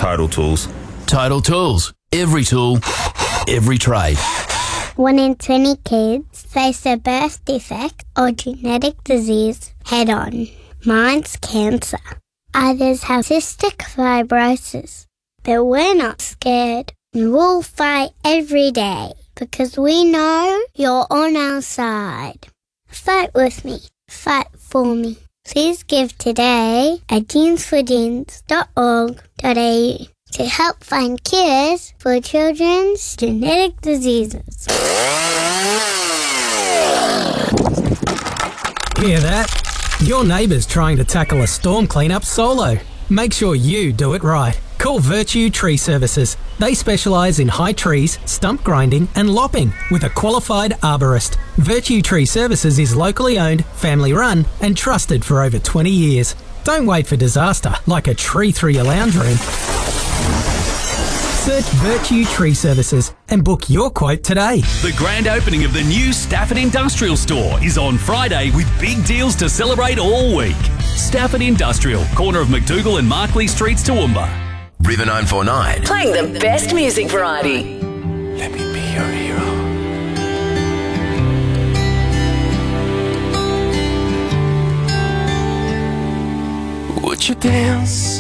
Total Tools. Total Tools. Every tool, every trade. 1 in 20 kids face a birth defect or genetic disease head-on. Mine's cancer. Others have cystic fibrosis. But we're not scared. And we'll fight every day because we know you're on our side. Fight with me. Fight for me. Please give today at jeansforjeans.org.au to help find cures for children's genetic diseases. Hear that? Your neighbour's trying to tackle a storm cleanup solo. Make sure you do it right. Call Virtue Tree Services. They specialise in high trees, stump grinding and lopping with a qualified arborist. Virtue Tree Services is locally owned, family run and trusted for over 20 years. Don't wait for disaster like a tree through your lounge room. Search Virtue Tree Services and book your quote today. The grand opening of the new Stafford Industrial Store is on Friday with big deals to celebrate all week. Stafford Industrial, corner of McDougall and Markley Streets, Toowoomba. River 949. Playing the best music variety. Let me be your hero. Would you dance